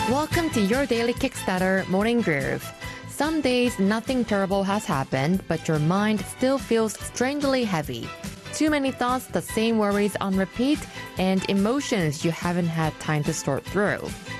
Welcome to your daily Kickstarter morning groove. Some days nothing terrible has happened, but your mind still feels strangely heavy. Too many thoughts, the same worries on repeat, and emotions you haven't had time to sort through.